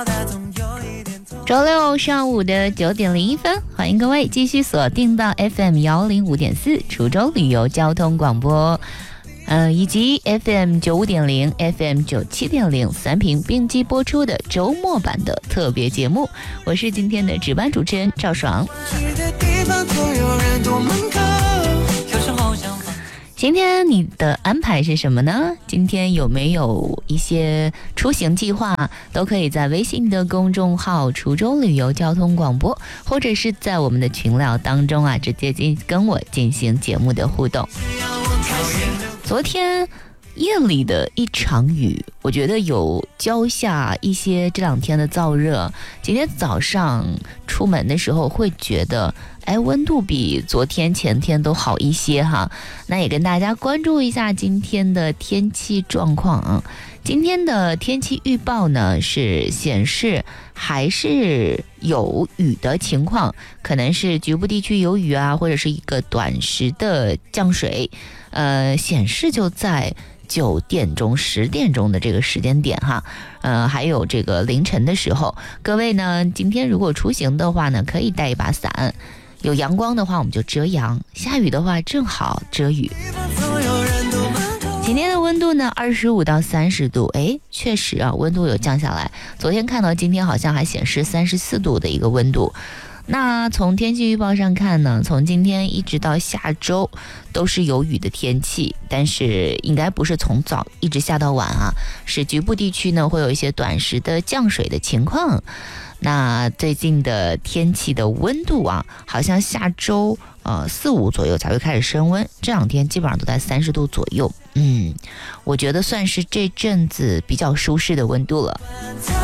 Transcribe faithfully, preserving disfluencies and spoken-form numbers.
周六上午的九点零一分，欢迎各位继续锁定到 F M 幺零五点四滁州旅游交通广播，呃，以及 F M 九五点零、F M 九七点零三频并机播出的周末版的特别节目。我是今天的值班主持人赵爽。今天你的安排是什么呢？今天有没有一些出行计划？都可以在微信的公众号滁州旅游交通广播，或者是在我们的群聊当中啊，直接进跟我进行节目的互动。昨天夜里的一场雨，我觉得有浇下一些这两天的燥热。今天早上出门的时候会觉得哎，温度比昨天前天都好一些哈。那也跟大家关注一下今天的天气状况啊。今天的天气预报呢是显示还是有雨的情况，可能是局部地区有雨啊，或者是一个短时的降水。呃，显示就在九点钟、十点钟的这个时间点哈，呃，还有这个凌晨的时候，各位呢，今天如果出行的话呢，可以带一把伞。有阳光的话我们就遮阳，下雨的话正好遮雨。今天的温度呢二十五到三十度，哎，确实啊，温度有降下来。昨天看到今天好像还显示三十四度的一个温度。那从天气预报上看呢，从今天一直到下周都是有雨的天气，但是应该不是从早一直下到晚啊，是局部地区呢会有一些短时的降水的情况。那最近的天气的温度啊，好像下周呃四五左右才会开始升温，这两天基本上都在三十度左右。嗯，我觉得算是这阵子比较舒适的温度了。